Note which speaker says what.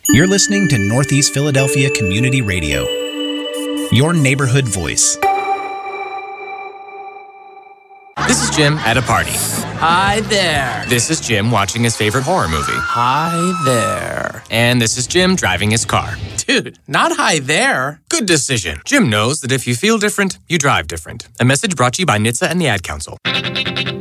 Speaker 1: You're listening to Northeast Philadelphia Community Radio, your neighborhood voice.
Speaker 2: This is Jim at a party.
Speaker 3: Hi there.
Speaker 2: This is Jim watching his favorite horror movie.
Speaker 3: Hi there.
Speaker 2: And this is Jim driving his car.
Speaker 3: Dude, not hi there.
Speaker 2: Good decision. Jim knows that if you feel different, you drive different. A message brought to you by NHTSA and the Ad Council.